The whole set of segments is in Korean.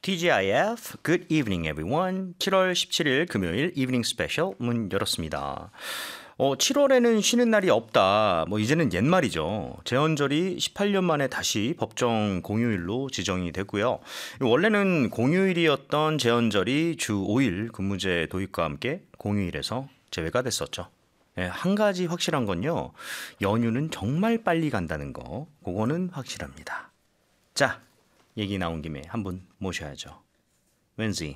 TGIF, Good evening everyone. 7월 17일 금요일 이브닝 스페셜 문 열었습니다. 7월에는 쉬는 날이 없다. 이제는 옛말이죠. 제헌절이 18년 만에 다시 법정 공휴일로 지정이 됐고요. 원래는 공휴일이었던 제헌절이 주 5일 근무제 도입과 함께 공휴일에서 제외가 됐었죠. 한 가지 확실한 건요. 연휴는 정말 빨리 간다는 거. 그거는 확실합니다. 자, 얘기 나온 김에 한 분 모셔야죠. 왠지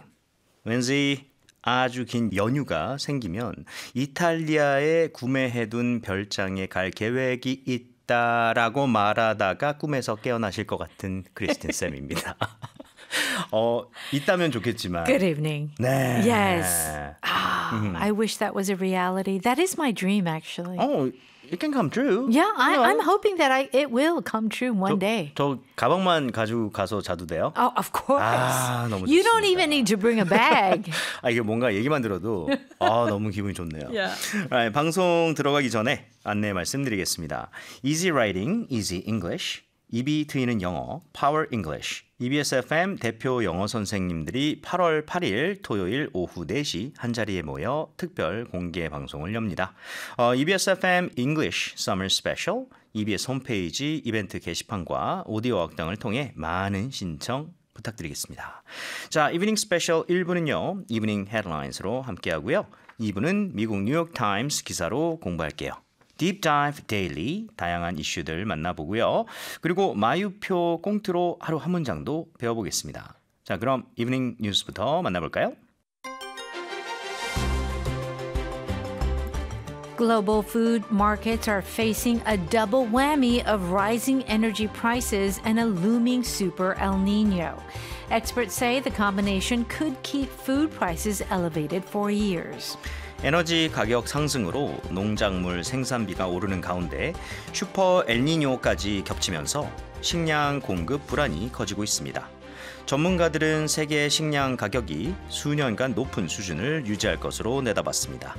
아주 긴 연휴가 생기면 이탈리아에 구매해둔 별장에 갈 계획이 있다라고 말하다가 꿈에서 깨어나실 것 같은 크리스틴 쌤입니다. 있다면 좋겠지만. Good evening. 네. Yes. I wish that was a reality. That is my dream, actually. It can come true. Yeah, I'm hoping that it will come true one day. 저 가방만 가지고 가서 자도 돼요? Oh, of course. 너무 You don't 좋습니다. even need to bring a bag. 이게 뭔가 얘기만 들어도 너무 기분이 좋네요. Yeah. 방송 들어가기 전에 안내 말씀드리겠습니다. Easy Writing, Easy English, 입이 트이는 영어, Power English. EBS FM 대표 영어 선생님들이 8월 8일 토요일 오후 4시 한자리에 모여 특별 공개 방송을 엽니다. EBS FM English Summer Special, EBS 홈페이지 이벤트 게시판과 오디오 학당을 통해 많은 신청 부탁드리겠습니다. 자, 이브닝 스페셜 1부는요. 이브닝 헤드라인스로 함께하고요. 2부는 미국 뉴욕 타임스 기사로 공부할게요. Deep Dive Daily, 다양한 이슈들 만나보고요. 그리고 마유표 꽁트로 하루 한 문장도 배워보겠습니다. 자, 그럼 이브닝 뉴스부터 만나볼까요? Global food markets are facing a double whammy of rising energy prices and a looming super El Nino. Experts say the combination could keep food prices elevated for years. 에너지 가격 상승으로 농작물 생산비가 오르는 가운데 슈퍼 엘니뇨까지 겹치면서 식량 공급 불안이 커지고 있습니다. 전문가들은 세계 식량 가격이 수년간 높은 수준을 유지할 것으로 내다봤습니다.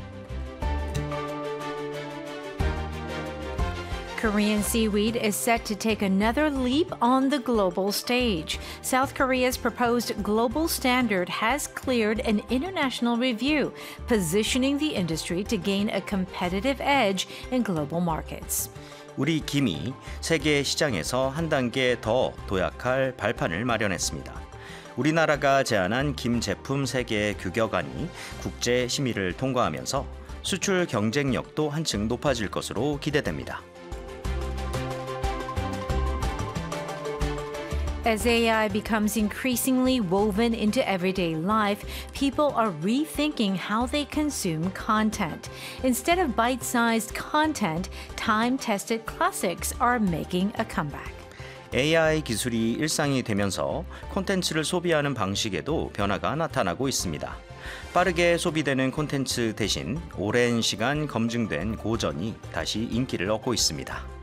Korean seaweed is set to take another leap on the global stage. South Korea's proposed global standard has cleared an international review, positioning the industry to gain a competitive edge in global markets. 우리 김이 세계 시장에서 한 단계 더 도약할 발판을 마련했습니다. 우리나라가 제안한 김 제품 세계 규격안이 국제 심의를 통과하면서 수출 경쟁력도 한층 높아질 것으로 기대됩니다. As AI becomes increasingly woven into everyday life, people are rethinking how they consume content. Instead of bite-sized content, time-tested classics are making a comeback. AI 기술이 일상이 되면서 콘텐츠를 소비하는 방식에도 변화가 나타나고 있습니다. 빠르게 소비되는 콘텐츠 대신 오랜 시간 검증된 고전이 다시 인기를 얻고 있습니다.